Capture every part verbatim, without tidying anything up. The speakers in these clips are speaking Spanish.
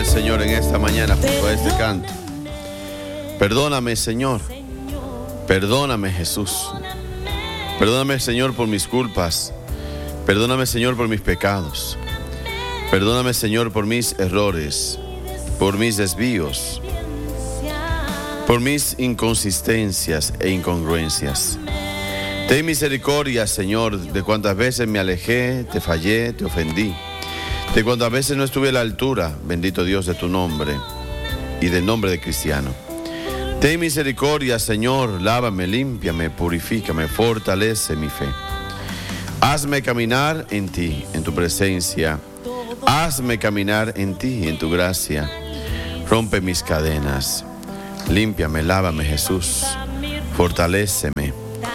Señor en esta mañana junto a este canto. Perdóname, Señor. Perdóname, Jesús. Perdóname, Señor, por mis culpas. Perdóname, Señor, por mis pecados. Perdóname, Señor, por mis errores, por mis desvíos, por mis inconsistencias e incongruencias. Ten misericordia, Señor, de cuántas veces me alejé, te fallé, te ofendí. De cuántas veces no estuve a la altura, bendito Dios, de tu nombre y del nombre de cristiano. Ten misericordia, Señor, lávame, límpiame, purifícame, fortalece mi fe. Hazme caminar en ti, en tu presencia. Hazme caminar en ti, en tu gracia. Rompe mis cadenas. Límpiame, lávame, Jesús. Fortaléceme.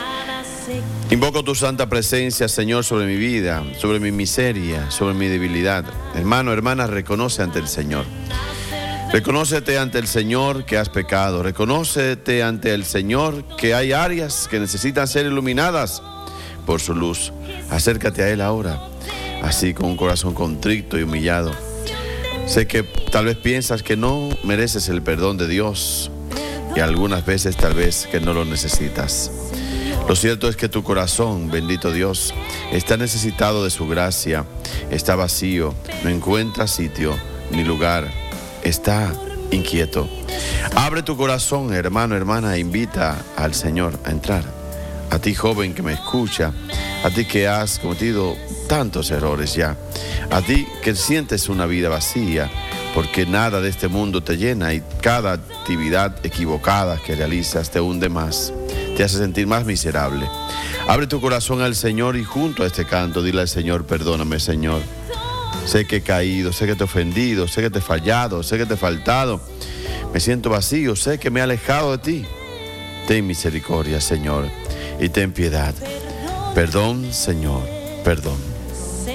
Invoco tu santa presencia, Señor, sobre mi vida, sobre mi miseria, sobre mi debilidad. Hermano, hermana, reconoce ante el Señor. Reconócete ante el Señor que has pecado. Reconócete ante el Señor que hay áreas que necesitan ser iluminadas por su luz. Acércate a Él ahora, así con un corazón contrito y humillado. Sé que tal vez piensas que no mereces el perdón de Dios y algunas veces tal vez que no lo necesitas. Lo cierto es que tu corazón, bendito Dios, está necesitado de su gracia, está vacío, no encuentra sitio ni lugar, está inquieto. Abre tu corazón, hermano, hermana, e invita al Señor a entrar. A ti, joven que me escucha, a ti que has cometido tantos errores ya, a ti que sientes una vida vacía, porque nada de este mundo te llena y cada actividad equivocada que realizas te hunde más, te hace sentir más miserable. Abre tu corazón al Señor y junto a este canto dile al Señor: perdóname, Señor. Sé que he caído, sé que te he ofendido, sé que te he fallado, sé que te he faltado. Me siento vacío, sé que me he alejado de ti. Ten misericordia, Señor, y ten piedad. Perdón, Señor, perdón.